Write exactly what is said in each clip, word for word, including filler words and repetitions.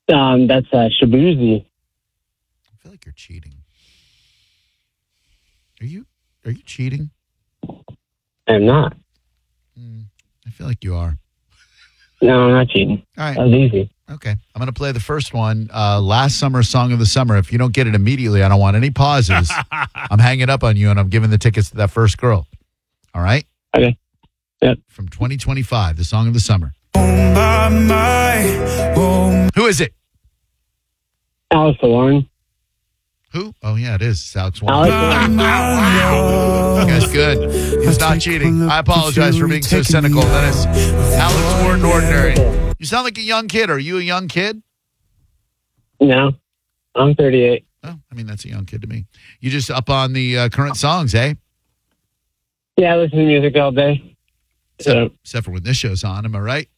Um, that's uh, Shabuzi. I feel like you're cheating. Are you? Are you cheating? I'm not. Mm, I feel like you are. No, I'm not cheating. All right. That was easy. Okay. I'm going to play the first one. Uh, last summer song of the summer. If you don't get it immediately, I don't want any pauses. I'm hanging up on you, and I'm giving the tickets to that first girl. All right? Okay. Yep. From twenty twenty-five, the song of the summer. Oh my, my, oh. Who is it? Alex Warren. Who? Oh, yeah, it is. Alex Warren. Alex Warren. You guys good. He's not cheating. I apologize for being so cynical. That is Alex Warren Ordinary. You sound like a young kid. Are you a young kid? No, I'm thirty-eight. Oh, I mean, that's a young kid to me. You just up on the uh, current songs, eh? Yeah, I listen to music all day. Except, So, except for when this show's on. Am I right?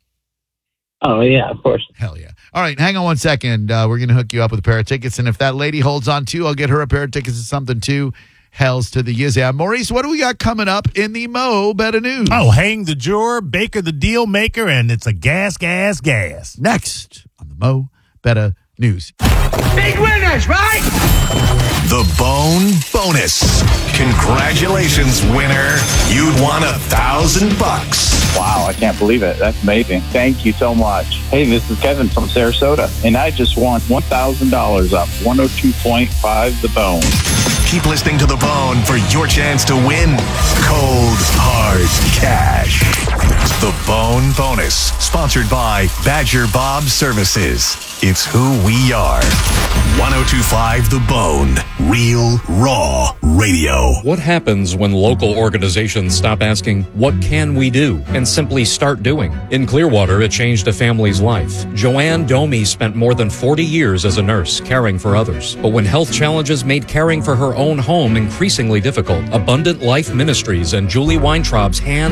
oh, yeah, of course. Hell yeah. All right, hang on one second. Uh, we're going to hook you up with a pair of tickets. And if that lady holds on too, I'll get her a pair of tickets to something too. Hells to the Yizzy. Maurice, what do we got coming up in the Mo Better News? Oh, hang the juror, Baker the deal maker, and it's a gas, gas, gas. Next on the Mo Better News. Big winners, right? The Bone Bonus. Congratulations, winner. You'd won a thousand bucks. Wow, I can't believe it. That's amazing. Thank you so much. Hey, this is Kevin from Sarasota, and I just won one thousand dollars off one oh two point five The Bone. Keep listening to The Bone for your chance to win cold, hard cash. The Bone Bonus, sponsored by Badger Bob Services. It's who we are. one oh two point five The Bone. Real, raw radio. What happens when local organizations stop asking, what can we do? And simply start doing? In Clearwater, it changed a family's life. Joanne Domi spent more than forty years as a nurse, caring for others. But when health challenges made caring for her own home increasingly difficult, Abundant Life Ministries and Julie Weintraub's hand